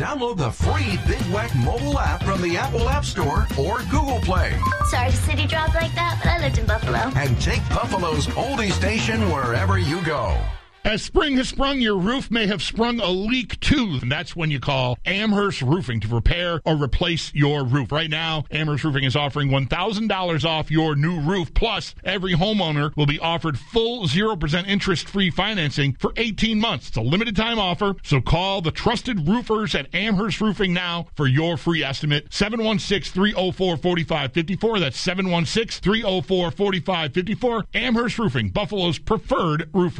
Download the free Big Weck mobile app from the Apple App Store or Google Play. Sorry to city drop like that, but I lived in Buffalo. And take Buffalo's oldie station wherever you go. As spring has sprung, your roof may have sprung a leak too, and that's when you call Amherst Roofing to repair or replace your roof. Right now, Amherst Roofing is offering $1,000 off your new roof, plus every homeowner will be offered full 0% interest-free financing for 18 months. It's a limited time offer, so call the trusted roofers at Amherst Roofing now for your free estimate. 716-304-4554. That's 716-304-4554. Amherst Roofing, Buffalo's preferred roofer.